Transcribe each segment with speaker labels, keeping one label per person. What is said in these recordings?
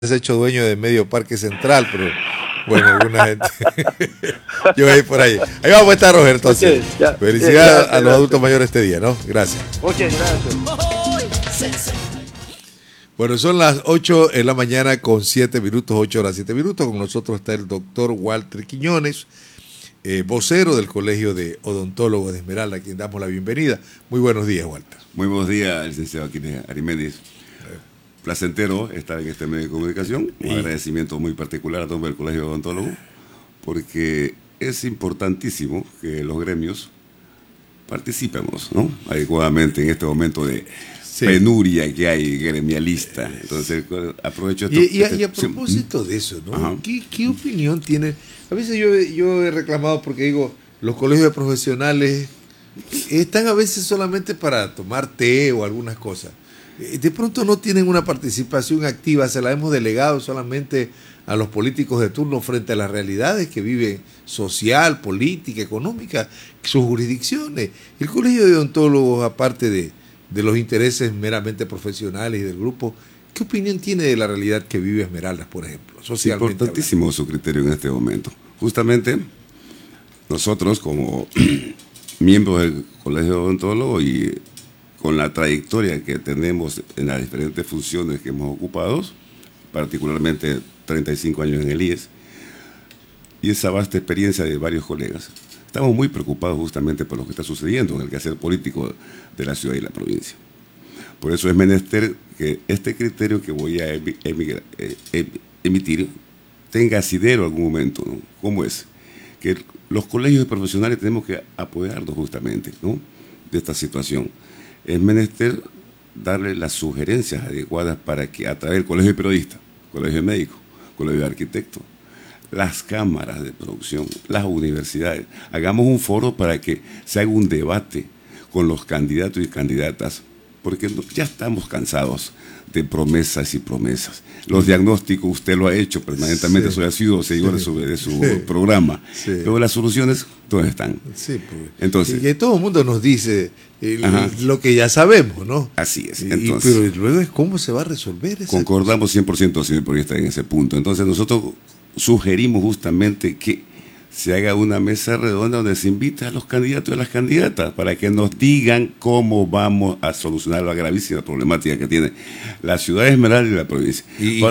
Speaker 1: se ha hecho dueño de medio Parque Central, pero bueno, alguna gente. Yo voy a ir por ahí. Ahí vamos a estar, Roger, entonces. Okay, felicidades a los adultos mayores este día, ¿no? Gracias.
Speaker 2: Muchas gracias.
Speaker 1: Bueno, son las 8 de la mañana con 7 minutos, 8 horas 7 minutos. Con nosotros está el doctor Walter Quiñones, vocero del Colegio de Odontólogos de Esmeralda, a quien damos la bienvenida. Muy buenos días, Walter.
Speaker 3: Muy buenos días, licenciado Ariméndez. Placentero estar en este medio de comunicación. Un agradecimiento muy particular a todo el Colegio de Odontólogos, porque es importantísimo que los gremios participemos, ¿no?, adecuadamente en este momento de penuria que hay gremialista. Entonces, aprovecho esto.
Speaker 1: Y a propósito de eso, ¿no? ¿Qué opinión tiene? A veces yo he reclamado porque digo, los colegios de profesionales están a veces solamente para tomar té o algunas cosas. De pronto no tienen una participación activa, se la hemos delegado solamente a los políticos de turno frente a las realidades que viven social, política, económica, sus jurisdicciones. El Colegio de Odontólogos, aparte de los intereses meramente profesionales y del grupo, ¿qué opinión tiene de la realidad que vive Esmeraldas, por ejemplo, socialmente?
Speaker 3: Es importantísimo hablando. Su criterio en este momento. Justamente nosotros como miembros del Colegio de Odontólogos y con la trayectoria que tenemos en las diferentes funciones que hemos ocupado, particularmente 35 años en el IES, y esa vasta experiencia de varios colegas, estamos muy preocupados justamente por lo que está sucediendo en el quehacer político de la ciudad y la provincia. Por eso es menester que este criterio que voy a emitir tenga asidero en algún momento, ¿no? ¿Cómo es? Que los colegios profesionales tenemos que apoyarnos justamente, ¿no?, de esta situación. Es menester darle las sugerencias adecuadas para que a través del Colegio de Periodistas, Colegio de Médicos, Colegio de Arquitectos, las cámaras de producción, las universidades, hagamos un foro para que se haga un debate con los candidatos y candidatas, porque ya estamos cansados de promesas y promesas. Los diagnósticos usted lo ha hecho permanentemente, eso ha sido seguidor de su programa. Pero las soluciones, ¿dónde están?
Speaker 1: Sí, pues.
Speaker 3: Entonces,
Speaker 1: y que todo el mundo nos dice lo que ya sabemos, ¿no?
Speaker 3: Así es.
Speaker 1: Entonces, pero luego es cómo se va a resolver eso.
Speaker 3: Concordamos 100%, señor periodista, en ese punto. Entonces nosotros sugerimos justamente que se haga una mesa redonda donde se invita a los candidatos y a las candidatas para que nos digan cómo vamos a solucionar la gravísima problemática que tiene la ciudad de Esmeralda y la provincia.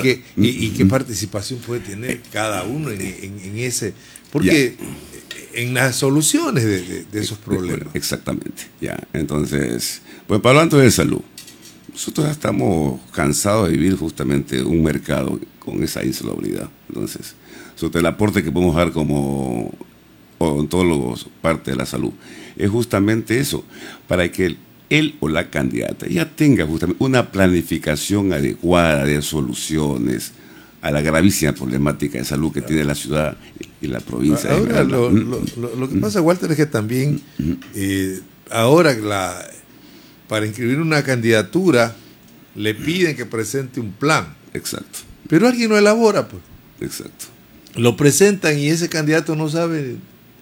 Speaker 1: ¿Y qué participación puede tener cada uno en ese? Porque en las soluciones de esos problemas.
Speaker 3: Exactamente, ya. Entonces, pues hablando de salud, nosotros ya estamos cansados de vivir justamente un mercado con esa insalubridad. Entonces, sobre el aporte que podemos dar como odontólogos, parte de la salud, es justamente eso, para que él o la candidata ya tenga justamente una planificación adecuada de soluciones a la gravísima problemática de salud que tiene la ciudad y la provincia.
Speaker 1: Ahora, lo que pasa, Walter, es que también ahora para inscribir una candidatura le piden que presente un plan.
Speaker 3: Exacto.
Speaker 1: Pero alguien lo elabora, pues.
Speaker 3: Exacto.
Speaker 1: Lo presentan y ese candidato no sabe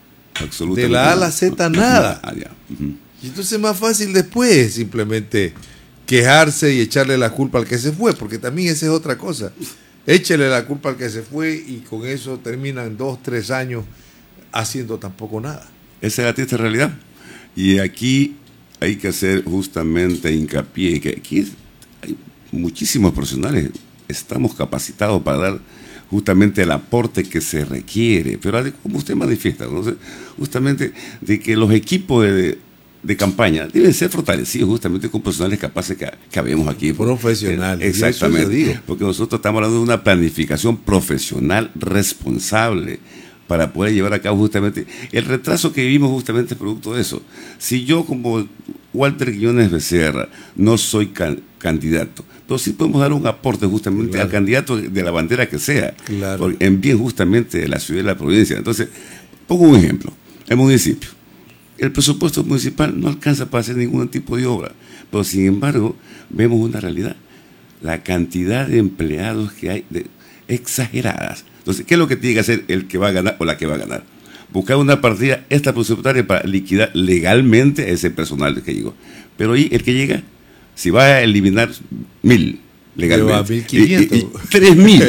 Speaker 1: de la A a la Z nada. Y entonces es más fácil después simplemente quejarse y echarle la culpa al que se fue, porque también esa es otra cosa. Échele la culpa al que se fue y con eso terminan 2, 3 años haciendo tampoco nada.
Speaker 3: Esa es la triste realidad. Y aquí hay que hacer justamente hincapié que aquí hay muchísimos profesionales, estamos capacitados para dar justamente el aporte que se requiere, pero como usted manifiesta, ¿no?, justamente de que los equipos de campaña deben ser fortalecidos justamente con profesionales capaces que habemos aquí.
Speaker 1: Profesionales.
Speaker 3: Exactamente, porque nosotros estamos hablando de una planificación profesional responsable para poder llevar a cabo justamente el retraso que vivimos justamente producto de eso. Si yo como Walter Quiñones Becerra no soy candidato, pero sí podemos dar un aporte justamente al candidato de la bandera que sea, en bien justamente de la ciudad y la provincia. Entonces, pongo un ejemplo. El municipio, el presupuesto municipal no alcanza para hacer ningún tipo de obra, pero sin embargo, vemos una realidad. La cantidad de empleados que hay, exageradas. Entonces, ¿qué es lo que tiene que hacer el que va a ganar o la que va a ganar? Buscar una partida extra presupuestaria para liquidar legalmente ese personal que llegó. Pero ahí el que llega, si va a eliminar 1,000, legalmente.
Speaker 1: Lleva 1.500.
Speaker 3: 3.000.